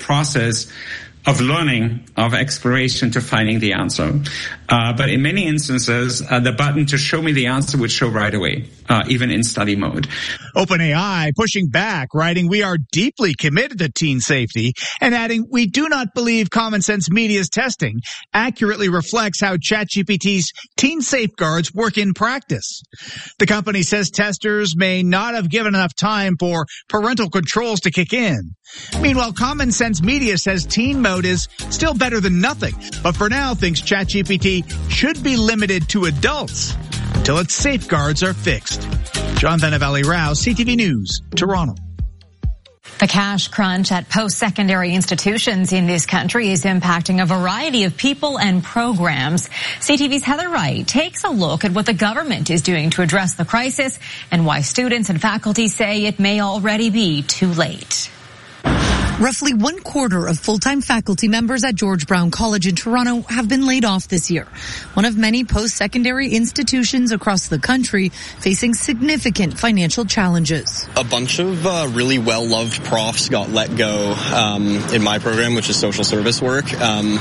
process of learning, of exploration to finding the answer. But in many instances, the button to show me the answer would show right away, even in study mode. OpenAI pushing back, writing, "We are deeply committed to teen safety," and adding, "We do not believe Common Sense Media's testing accurately reflects how ChatGPT's teen safeguards work in practice." The company says testers may not have given enough time for parental controls to kick in. Meanwhile, Common Sense Media says teen mode is still better than nothing, but for now thinks ChatGPT should be limited to adults until its safeguards are fixed. John Venevali-Rao, CTV News, Toronto. The cash crunch at post-secondary institutions in this country is impacting a variety of people and programs. CTV's Heather Wright takes a look at what the government is doing to address the crisis and why students and faculty say it may already be too late. Roughly 1/4 of full-time faculty members at George Brown College in Toronto have been laid off this year, one of many post-secondary institutions across the country facing significant financial challenges. A bunch of really well-loved profs got let go in my program, which is social service work,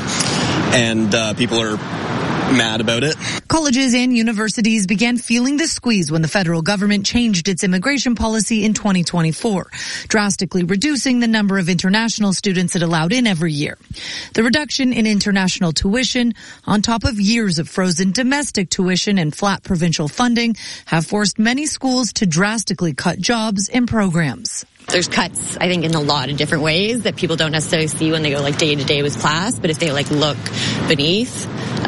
and people are mad about it. Colleges and universities began feeling the squeeze when the federal government changed its immigration policy in 2024, drastically reducing the number of international students it allowed in every year. The reduction in international tuition, on top of years of frozen domestic tuition and flat provincial funding, have forced many schools to drastically cut jobs and programs. There's cuts, I think, in a lot of different ways that people don't necessarily see when they go day to day with class, but if they look beneath,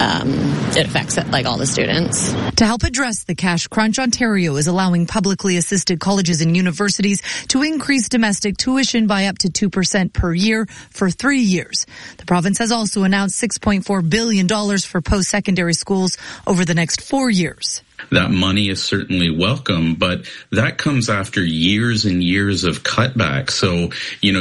it affects all the students. To help address the cash crunch, Ontario is allowing publicly assisted colleges and universities to increase domestic tuition by up to 2% per year for 3 years. The province has also announced $6.4 billion for post-secondary schools over the next 4 years. That money is certainly welcome, but that comes after years and years of cutback. So,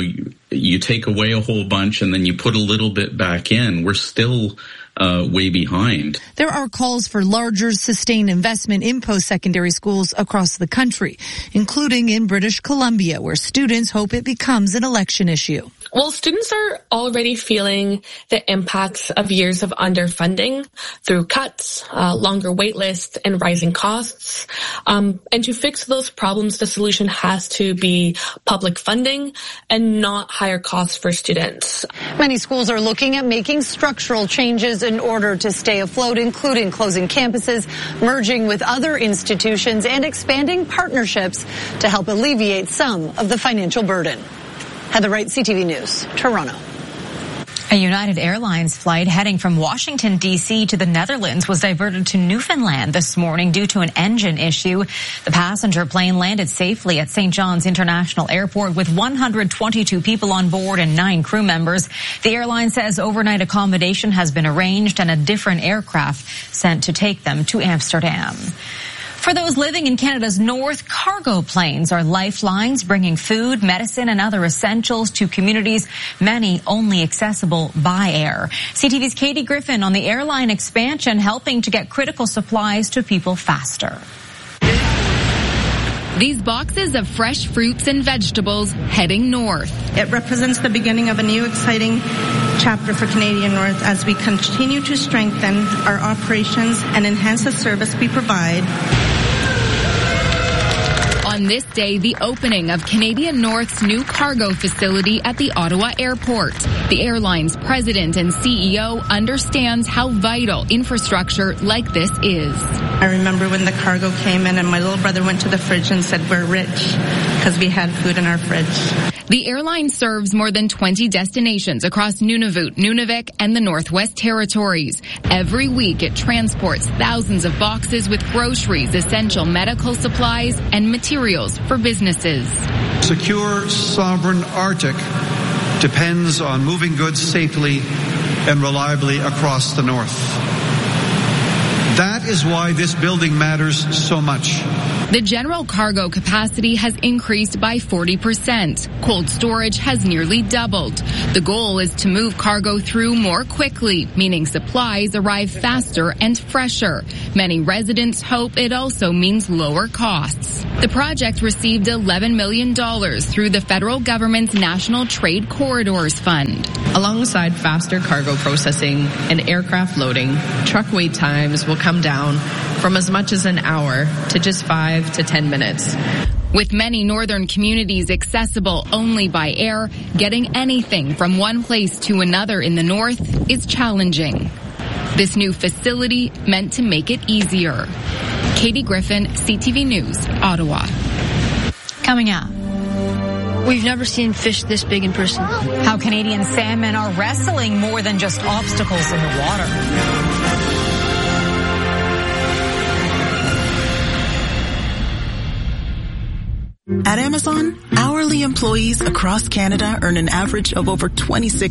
you take away a whole bunch and then you put a little bit back in. We're still way behind. There are calls for larger, sustained investment in post-secondary schools across the country, including in British Columbia, where students hope it becomes an election issue. Well, students are already feeling the impacts of years of underfunding through cuts, longer wait lists, and rising costs. And to fix those problems, the solution has to be public funding and not higher costs for students. Many schools are looking at making structural changes in order to stay afloat, including closing campuses, merging with other institutions, and expanding partnerships to help alleviate some of the financial burden. Heather Wright, CTV News, Toronto. A United Airlines flight heading from Washington, D.C. to the Netherlands was diverted to Newfoundland this morning due to an engine issue. The passenger plane landed safely at St. John's International Airport with 122 people on board and 9 crew members. The airline says overnight accommodation has been arranged and a different aircraft sent to take them to Amsterdam. For those living in Canada's north, cargo planes are lifelines bringing food, medicine, and other essentials to communities, many only accessible by air. CTV's Katie Griffin on the airline expansion, helping to get critical supplies to people faster. These boxes of fresh fruits and vegetables heading north. It represents the beginning of a new exciting chapter for Canadian North as we continue to strengthen our operations and enhance the service we provide. On this day, the opening of Canadian North's new cargo facility at the Ottawa Airport. The airline's president and CEO understands how vital infrastructure like this is. I remember when the cargo came in and my little brother went to the fridge and said, "We're rich," because we had food in our fridge. The airline serves more than 20 destinations across Nunavut, Nunavik, and the Northwest Territories. Every week, it transports thousands of boxes with groceries, essential medical supplies, and materials for businesses. Secure, sovereign Arctic depends on moving goods safely and reliably across the North. That is why this building matters so much. The general cargo capacity has increased by 40%. Cold storage has nearly doubled. The goal is to move cargo through more quickly, meaning supplies arrive faster and fresher. Many residents hope it also means lower costs. The project received $11 million through the federal government's National Trade Corridors Fund. Alongside faster cargo processing and aircraft loading, truck wait times will come down from as much as an hour to just 5 to 10 minutes. With many northern communities accessible only by air, getting anything from one place to another in the north is challenging. This new facility meant to make it easier. Katie Griffin, CTV News, Ottawa. Coming up. We've never seen fish this big in person. How Canadian salmon are wrestling more than just obstacles in the water. At Amazon, hourly employees across Canada earn an average of over $26